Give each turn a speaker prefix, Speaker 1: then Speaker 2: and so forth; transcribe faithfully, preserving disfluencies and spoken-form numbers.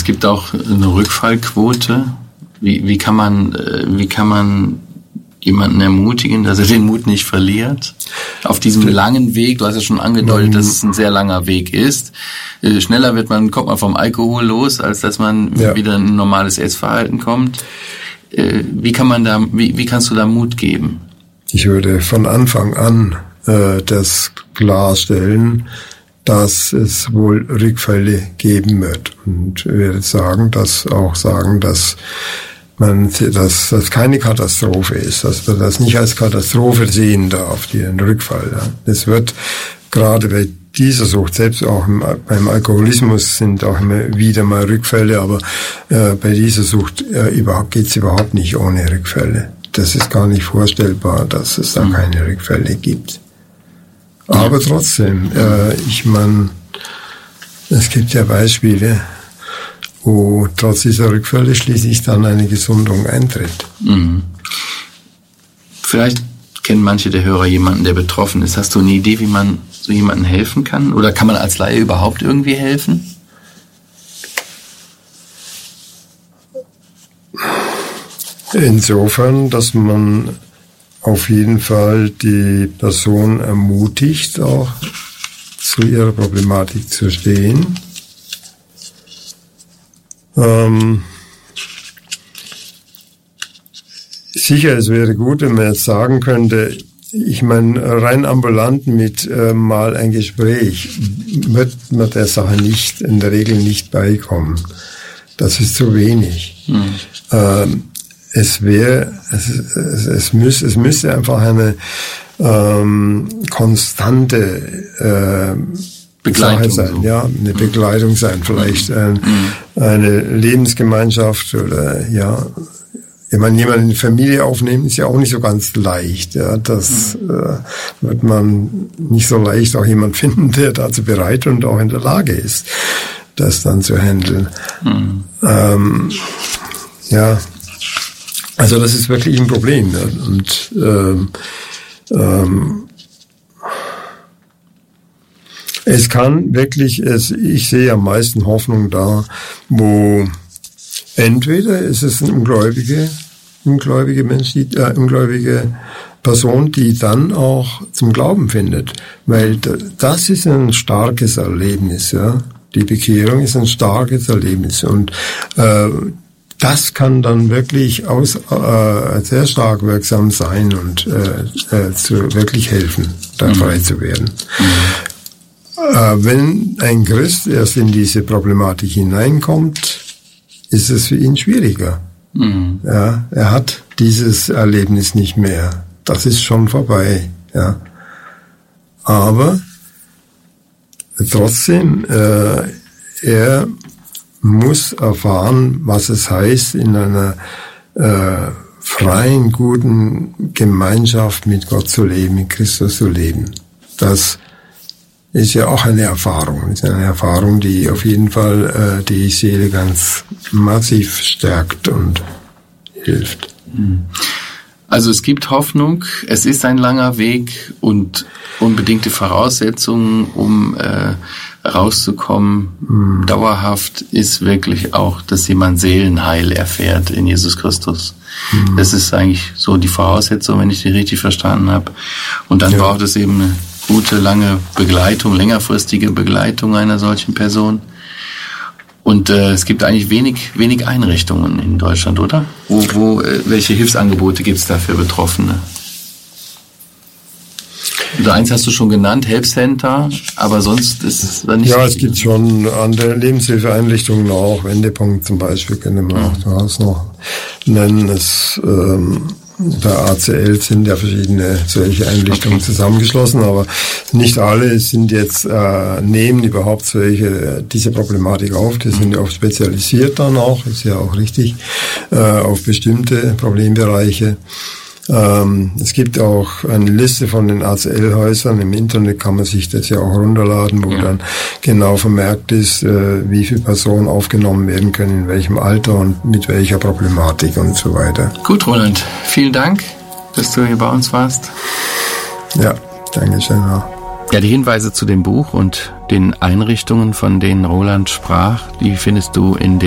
Speaker 1: gibt auch eine Rückfallquote. Wie, wie kann man, wie kann man jemanden ermutigen, dass er den Mut nicht verliert? Auf diesem langen Weg, du hast ja schon angedeutet, dass es ein sehr langer Weg ist. Schneller wird man, kommt man vom Alkohol los, als dass man ja. wieder in ein normales Essverhalten kommt. Wie kann man da, wie, wie kannst du da Mut geben?
Speaker 2: Ich würde von Anfang an äh, das klarstellen, dass es wohl Rückfälle geben wird. Und ich würde sagen, dass auch sagen, dass man, dass das keine Katastrophe ist, dass man das nicht als Katastrophe sehen darf, den Rückfall. Ja. Es wird gerade bei dieser Sucht, selbst auch im, beim Alkoholismus sind auch immer wieder mal Rückfälle, aber äh, bei dieser Sucht äh, überhaupt geht's überhaupt nicht ohne Rückfälle. Das ist gar nicht vorstellbar, dass es da keine Rückfälle gibt. Aber trotzdem, äh, ich meine, es gibt ja Beispiele, wo trotz dieser Rückfälle schließlich dann eine Gesundung eintritt.
Speaker 1: Mhm. Vielleicht kennen manche der Hörer jemanden, der betroffen ist. Hast du eine Idee, wie man so jemandem helfen kann? Oder kann man als Laie überhaupt irgendwie helfen?
Speaker 2: Insofern, dass man auf jeden Fall die Person ermutigt, auch zu ihrer Problematik zu stehen. Ähm, sicher, es wäre gut, wenn man jetzt sagen könnte, ich meine, rein ambulant mit äh, mal ein Gespräch wird man der Sache nicht, in der Regel nicht beikommen. Das ist zu wenig. Mhm. Ähm, es wäre, es, es, es, müß, es müsste einfach eine ähm, konstante äh,
Speaker 1: Begleitung
Speaker 2: sein,
Speaker 1: so.
Speaker 2: ja, eine Begleitung sein, vielleicht ein, mhm. eine Lebensgemeinschaft oder ja. Wenn man jemanden in die Familie aufnimmt, ist ja auch nicht so ganz leicht. Ja, das mhm. äh, wird man nicht so leicht auch jemand finden, der dazu bereit und auch in der Lage ist, das dann zu handeln. Mhm. Ähm, ja, also das ist wirklich ein Problem. Ja. Und ähm, ähm, es kann wirklich, es, ich sehe am meisten Hoffnung da, wo entweder ist es eine ungläubige, ungläubige Mensch, die, äh, ungläubige Person, die dann auch zum Glauben findet, weil das ist ein starkes Erlebnis, ja. Die Bekehrung ist ein starkes Erlebnis und äh, das kann dann wirklich aus, äh, sehr stark wirksam sein und äh, äh, zu wirklich helfen, da frei zu werden. Mhm. Äh, wenn ein Christ erst in diese Problematik hineinkommt, ist es für ihn schwieriger. Mhm. Ja, er hat dieses Erlebnis nicht mehr. Das ist schon vorbei. Ja, aber trotzdem, äh, er muss erfahren, was es heißt, in einer äh, freien, guten Gemeinschaft mit Gott zu leben, mit Christus zu leben. Das ist ja auch eine Erfahrung. Ist eine Erfahrung, die auf jeden Fall äh, die Seele ganz massiv stärkt und hilft.
Speaker 1: Also es gibt Hoffnung, es ist ein langer Weg und unbedingte Voraussetzungen, um äh, rauszukommen, mhm. dauerhaft ist wirklich auch, dass jemand Seelenheil erfährt in Jesus Christus. Mhm. Das ist eigentlich so die Voraussetzung, wenn ich die richtig verstanden habe. Und dann ja. braucht es eben eine gute, lange Begleitung, längerfristige Begleitung einer solchen Person. Und äh, es gibt eigentlich wenig wenig Einrichtungen in Deutschland, oder? Wo, wo, äh, welche Hilfsangebote gibt es da für Betroffene? Also eins hast du schon genannt, Helpcenter, aber sonst ist es da nicht.
Speaker 2: Ja, es gibt schon andere Lebenshilfeeinrichtungen auch, Wendepunkt zum Beispiel, können wir auch daraus noch nennen. Es, ähm, bei A C L sind ja verschiedene solche Einrichtungen okay. zusammengeschlossen, aber nicht alle sind jetzt, äh, nehmen überhaupt solche, diese Problematik auf. Die sind ja auch spezialisiert dann auch, ist ja auch richtig, äh, auf bestimmte Problembereiche. Ähm, es gibt auch eine Liste von den A C L-Häusern. Im Internet kann man sich das ja auch runterladen, wo ja. dann genau vermerkt ist, äh, wie viele Personen aufgenommen werden können, in welchem Alter und mit welcher Problematik und so weiter.
Speaker 1: Gut, Roland. Vielen Dank, dass du hier bei uns warst.
Speaker 2: Ja, danke schön auch.
Speaker 1: Ja, die Hinweise zu dem Buch und den Einrichtungen, von denen Roland sprach, die findest du in